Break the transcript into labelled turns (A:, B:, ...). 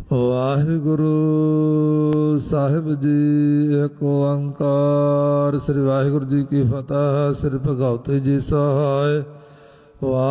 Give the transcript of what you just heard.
A: ਵਾਹਿਗੁਰੂ ਸਾਹਿਬ ਜੀ। ਏਕ ਓੰਕਾਰ। ਸ੍ਰੀ ਵਾਹਿਗੁਰੂ ਜੀ ਕੀ ਫਤਿਹ। ਸ੍ਰੀ ਭਗਵਤੀ ਜੀ ਸਹਾਇ। ਵਾਹਿ